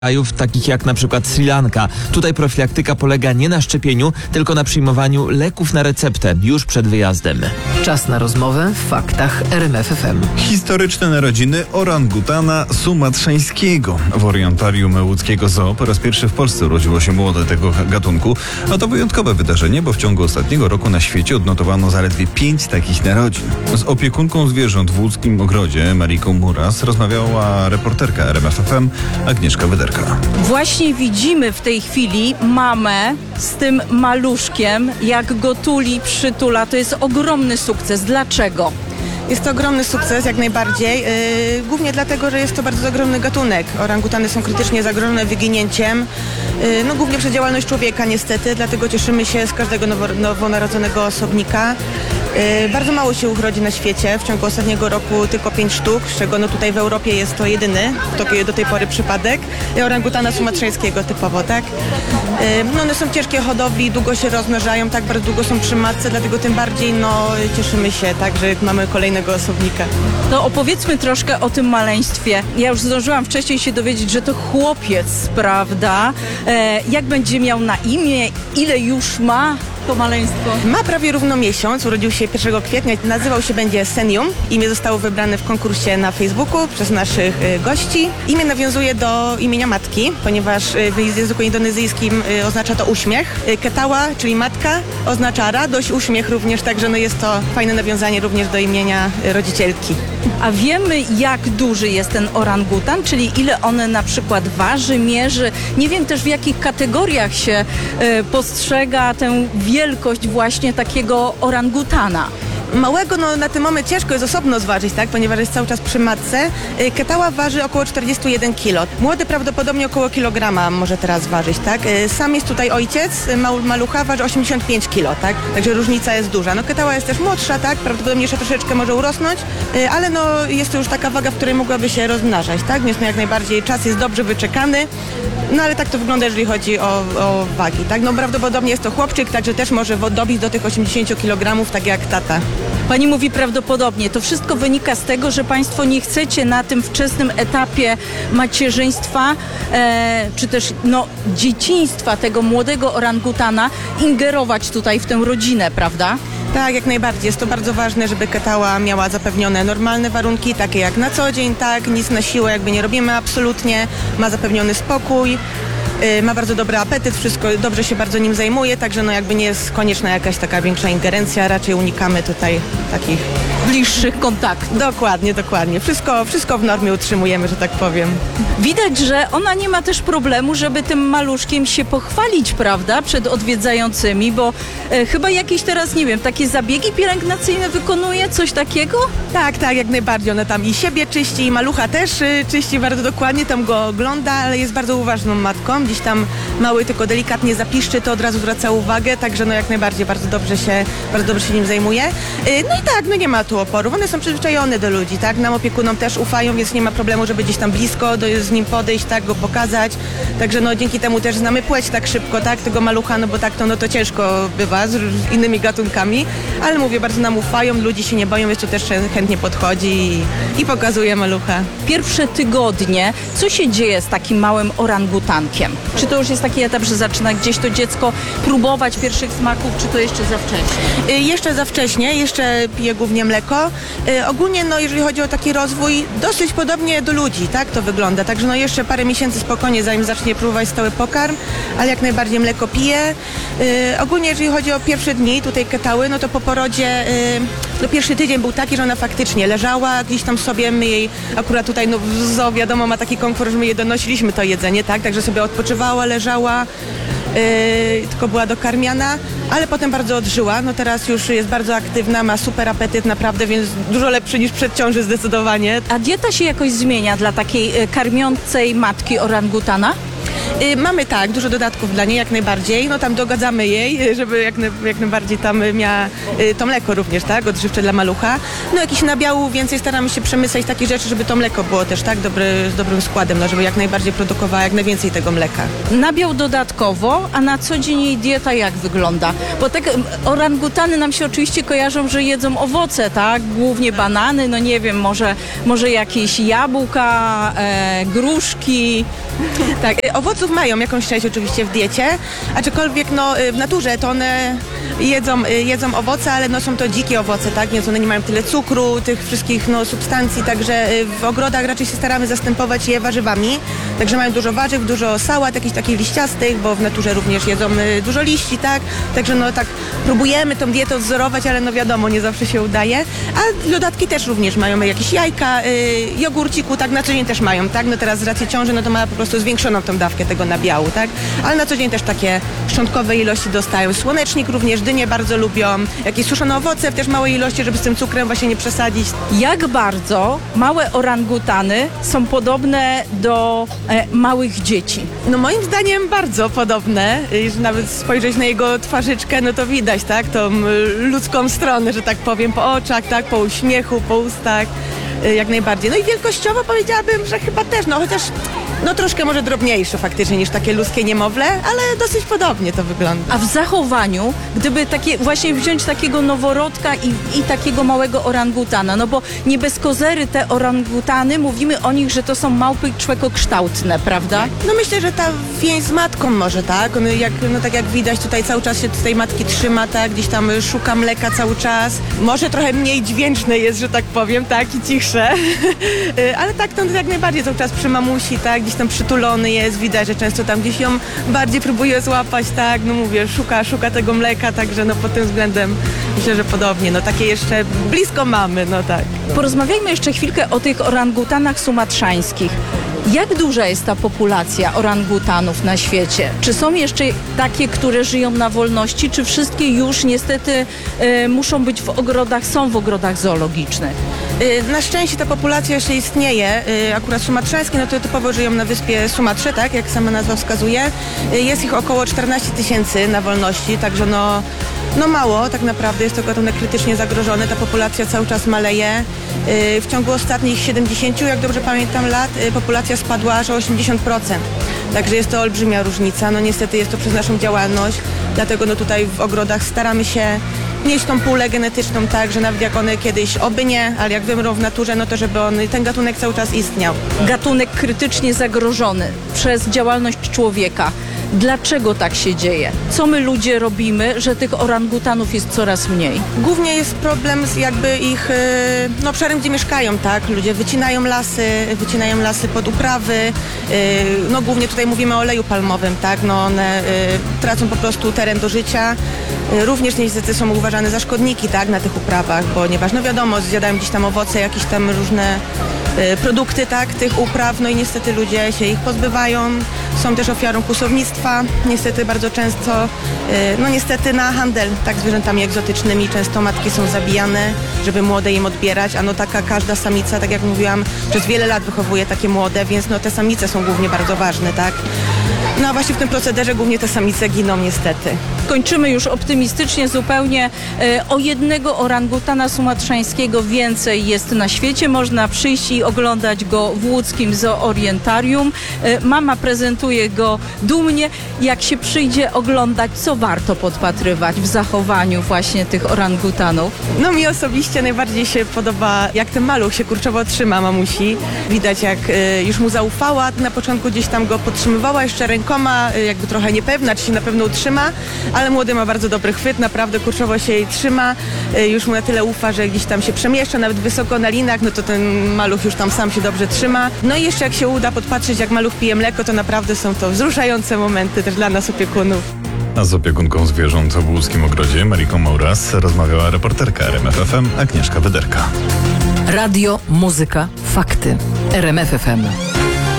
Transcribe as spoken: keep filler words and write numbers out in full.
krajów takich jak na przykład Sri Lanka. Tutaj profilaktyka polega nie na szczepieniu, tylko na przyjmowaniu leków na receptę już przed wyjazdem. Czas na rozmowę w faktach R M F F M. Historyczne narodziny orangutana sumatrzańskiego. W orientarium łódzkiego zoo po raz pierwszy w Polsce urodziło się młode tego gatunku. A to wyjątkowe wydarzenie, bo w ciągu ostatniego roku na świecie odnotowano zaledwie pięć takich narodzin. Z opiekunką zwierząt w łódzkim ogrodzie, Mariką Muras, rozmawiała reporterka R M F F M Agnieszka Wyderka. Właśnie widzimy w tej chwili mamę z tym maluszkiem, jak go tuli, przytula. To jest ogromny sukces. Dlaczego? Jest to ogromny sukces, jak najbardziej. Yy, głównie dlatego, że jest to bardzo ogromny gatunek. Orangutany są krytycznie zagrożone wyginięciem. Yy, no głównie przez działalność człowieka niestety, dlatego cieszymy się z każdego nowo, nowonarodzonego osobnika. Yy, bardzo mało się urodzi na świecie. W ciągu ostatniego roku tylko pięć sztuk, z czego no tutaj w Europie jest to jedyny to do tej pory przypadek. Orangutana sumatrzańskiego typowo, tak? Yy, no one są ciężkie hodowli, długo się rozmnażają, tak bardzo długo są przy matce, dlatego tym bardziej no cieszymy się, tak, że mamy kolejnego osobnika. To opowiedzmy troszkę o tym maleństwie. Ja już zdążyłam wcześniej się dowiedzieć, że to chłopiec, prawda? E, jak będzie miał na imię? Ile już ma to maleństwo? Ma prawie równo miesiąc, urodził się pierwszego kwietnia, nazywał się będzie Senium. Imię zostało wybrane w konkursie na Facebooku przez naszych y, gości. Imię nawiązuje do imienia matki, ponieważ y, w języku indonezyjskim y, oznacza to uśmiech. Y, Ketała, czyli matka, oznacza radość, uśmiech również, także no jest to fajne nawiązanie również do imienia y, rodzicielki. A wiemy, jak duży jest ten orangutan, czyli ile on na przykład waży, mierzy. Nie wiem też, w jakich kategoriach się y, postrzega tę wielkość właśnie takiego orangutana. Małego no, na ten moment ciężko jest osobno zważyć, tak, ponieważ jest cały czas przy matce. Ketała waży około czterdzieści jeden kilo. Młody prawdopodobnie około kilograma może teraz ważyć, tak. Sam jest tutaj ojciec, mał, malucha waży osiemdziesiąt pięć kilo, tak, także różnica jest duża. No Ketała jest też młodsza, tak, prawdopodobnie jeszcze troszeczkę może urosnąć, ale no jest to już taka waga, w której mogłaby się rozmnażać, tak, więc no jak najbardziej czas jest dobrze wyczekany. No ale tak to wygląda, jeżeli chodzi o, o wagi, tak? No prawdopodobnie jest to chłopczyk, także też może dobić do tych osiemdziesięciu kilogramów, tak jak tata. Pani mówi prawdopodobnie. To wszystko wynika z tego, że Państwo nie chcecie na tym wczesnym etapie macierzyństwa, e, czy też no, dzieciństwa tego młodego orangutana ingerować tutaj w tę rodzinę, prawda? Tak, jak najbardziej. Jest to bardzo ważne, żeby Ketała miała zapewnione normalne warunki, takie jak na co dzień, tak, nic na siłę jakby nie robimy absolutnie, ma zapewniony spokój. Ma bardzo dobry apetyt, wszystko dobrze się bardzo nim zajmuje, także no jakby nie jest konieczna jakaś taka większa ingerencja, raczej unikamy tutaj takich bliższych kontaktów. Dokładnie, dokładnie. Wszystko, wszystko w normie utrzymujemy, że tak powiem. Widać, że ona nie ma też problemu, żeby tym maluszkiem się pochwalić, prawda, przed odwiedzającymi, bo e, chyba jakieś teraz, nie wiem, takie zabiegi pielęgnacyjne wykonuje, coś takiego? Tak, tak, jak najbardziej. Ona tam i siebie czyści, i malucha też y, czyści bardzo dokładnie, tam go ogląda, ale jest bardzo uważną matką. Gdzieś tam mały tylko delikatnie zapiszczy, to od razu zwraca uwagę, także no jak najbardziej bardzo dobrze się, bardzo dobrze się nim zajmuje. Yy, no i tak, no nie ma tu oporów, one są przyzwyczajone do ludzi, tak, nam opiekunom też ufają, więc nie ma problemu, żeby gdzieś tam blisko do, z nim podejść, tak, go pokazać, także no dzięki temu też znamy płeć tak szybko, tak, tego malucha, no bo tak to, no to ciężko bywa z, z innymi gatunkami, ale mówię, bardzo nam ufają, ludzi się nie boją, więc tu też chętnie podchodzi i, i pokazuje malucha. Pierwsze tygodnie, co się dzieje z takim małym orangutankiem? Czy to już jest taki etap, że zaczyna gdzieś to dziecko próbować pierwszych smaków, czy to jeszcze za wcześnie? Y, jeszcze za wcześnie, jeszcze pije głównie mleko. Y, ogólnie, no jeżeli chodzi o taki rozwój, dosyć podobnie do ludzi, tak to wygląda. Także no jeszcze parę miesięcy spokojnie, zanim zacznie próbować stały pokarm, ale jak najbardziej mleko pije. Y, ogólnie, jeżeli chodzi o pierwsze dni tutaj Ketały, no to po porodzie, y, no pierwszy tydzień był taki, że ona faktycznie leżała gdzieś tam sobie, my jej akurat tutaj, no w zoo wiadomo ma taki komfort, że my jej donosiliśmy to jedzenie, tak, także sobie odpoczywała, leżała, yy, tylko była dokarmiana, ale potem bardzo odżyła, no teraz już jest bardzo aktywna, ma super apetyt naprawdę, więc dużo lepszy niż przed ciąży zdecydowanie. A dieta się jakoś zmienia dla takiej y, karmiącej matki orangutana? Y, mamy tak, dużo dodatków dla niej, jak najbardziej. No tam dogadzamy jej, żeby jak, na, jak najbardziej tam miała y, to mleko również, tak, odżywcze dla malucha. No jakiś nabiału więcej staramy się przemyśleć takich rzeczy, żeby to mleko było też tak dobry, z dobrym składem, no żeby jak najbardziej produkowała jak najwięcej tego mleka. Nabiał dodatkowo, a na co dzień jej dieta jak wygląda? Bo tak orangutany nam się oczywiście kojarzą, że jedzą owoce, tak, głównie banany, no nie wiem, może, może jakieś jabłka, e, gruszki. Tak, y, owoców mają jakąś część oczywiście w diecie, aczkolwiek no, y, w naturze to one jedzą, y, jedzą owoce, ale no, są to dzikie owoce, tak, więc one nie mają tyle cukru, tych wszystkich no, substancji, także y, w ogrodach raczej się staramy zastępować je warzywami, także mają dużo warzyw, dużo sałat, jakichś takich liściastych, bo w naturze również jedzą y, dużo liści, tak, także no tak próbujemy tą dietę odzorować, ale no wiadomo, nie zawsze się udaje, a dodatki też również mają jakieś jajka, y, jogurciku, tak, na co dzień też mają, tak, no teraz z racji ciąży, no to ma po prostu zwiększoną tą dawkę tego nabiału, tak, ale na co dzień też takie szczątkowe ilości dostają. Słonecznik również, dynie bardzo lubią, jakieś suszone owoce w też małej ilości, żeby z tym cukrem właśnie nie przesadzić. Jak bardzo małe orangutany są podobne do e, małych dzieci? No moim zdaniem bardzo podobne, jeżeli nawet spojrzeć na jego twarzyczkę, no to widać, tak, tą y, ludzką stronę, że tak powiem, po oczach, tak, po uśmiechu, po ustach, y, jak najbardziej. No i wielkościowo powiedziałabym, że chyba też, no chociaż no troszkę może drobniejsze faktycznie niż takie ludzkie niemowlę, ale dosyć podobnie to wygląda. A w zachowaniu, gdyby takie właśnie wziąć takiego noworodka i, i takiego małego orangutana, no bo nie bez kozery te orangutany, mówimy o nich, że to są małpy człekokształtne, prawda? No myślę, że ta więź z matką może, tak? On jak, no tak jak widać tutaj cały czas się z tej matki trzyma, tak? Gdzieś tam szuka mleka cały czas. Może trochę mniej dźwięczne jest, że tak powiem, tak? I cichsze. Ale tak to jak najbardziej cały czas przy mamusi, tak? Gdzieś tam przytulony jest, widać, że często tam gdzieś ją bardziej próbuje złapać, tak? No mówię, szuka, szuka tego mleka, także no pod tym względem myślę, że podobnie. No takie jeszcze blisko mamy, no tak. Porozmawiajmy jeszcze chwilkę o tych orangutanach sumatrzańskich. Jak duża jest ta populacja orangutanów na świecie? Czy są jeszcze takie, które żyją na wolności, czy wszystkie już niestety e, muszą być w ogrodach, są w ogrodach zoologicznych? Y, Na szczęście ta populacja jeszcze istnieje. Y, Akurat sumatrzańskie, no to typowo żyją na wyspie Sumatrze, tak, jak sama nazwa wskazuje. Y, Jest ich około czternaście tysięcy na wolności, także no, no mało tak naprawdę, jest to gatunek krytycznie zagrożony. Ta populacja cały czas maleje. Y, W ciągu ostatnich siedemdziesięciu, jak dobrze pamiętam, lat y, populacja spadła aż o osiemdziesiąt procent. Także jest to olbrzymia różnica. No niestety jest to przez naszą działalność, dlatego no tutaj w ogrodach staramy się mieć tą pulę genetyczną tak, że nawet jak one kiedyś oby nie, ale jak wymrą w naturze, no to żeby on, ten gatunek cały czas istniał. Gatunek krytycznie zagrożony przez działalność człowieka. Dlaczego tak się dzieje? Co my ludzie robimy, że tych orangutanów jest coraz mniej? Głównie jest problem z jakby ich y, no, obszarem, gdzie mieszkają, tak? Ludzie wycinają lasy, wycinają lasy pod uprawy, y, no głównie tutaj mówimy o oleju palmowym, tak? No one y, tracą po prostu teren do życia. Y, Również niestety są uważane za szkodniki, tak? Na tych uprawach, ponieważ no wiadomo, zjadają gdzieś tam owoce, jakieś tam różne y, produkty, tak? Tych upraw, no i niestety ludzie się ich pozbywają. Są też ofiarą kłusownictwa, niestety bardzo często, y, no niestety na handel tak zwierzętami egzotycznymi często matki są zabijane, żeby młode im odbierać, a no taka każda samica, tak jak mówiłam, przez wiele lat wychowuje takie młode, więc no te samice są głównie bardzo ważne, tak? No a właśnie w tym procederze głównie te samice giną niestety. Kończymy już optymistycznie zupełnie. E, O jednego orangutana sumatrzańskiego więcej jest na świecie. Można przyjść i oglądać go w łódzkim zoorientarium. E, Mama prezentuje go dumnie. Jak się przyjdzie oglądać, co warto podpatrywać w zachowaniu właśnie tych orangutanów? No mi osobiście najbardziej się podoba, jak ten maluch się kurczowo trzyma mamusi. Widać, jak y, już mu zaufała, na początku gdzieś tam go podtrzymywała jeszcze rękoma, y, jakby trochę niepewna, czy się na pewno utrzyma, ale młody ma bardzo dobry chwyt, naprawdę kurczowo się jej trzyma, y, już mu na tyle ufa, że gdzieś tam się przemieszcza, nawet wysoko na linach, no to ten maluch już tam sam się dobrze trzyma. No i jeszcze jak się uda podpatrzeć, jak maluch pije mleko, to naprawdę są to wzruszające momenty też dla nas opiekunów. A z opiekunką zwierząt w łódzkim ogrodzie Mariką Mauras rozmawiała reporterka R M F F M Agnieszka Wyderka. Radio, muzyka, fakty. R M F F M.